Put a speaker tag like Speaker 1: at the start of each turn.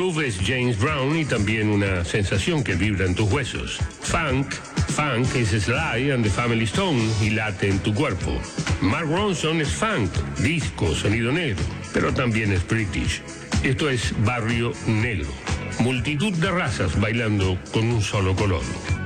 Speaker 1: Groove es James Brown y también una sensación que vibra en tus huesos. Funk es Sly and the Family Stone y late en tu cuerpo. Mark Ronson es funk, disco, sonido negro, pero también es British. Esto es Barrio Negro. Multitud de razas bailando con un solo color.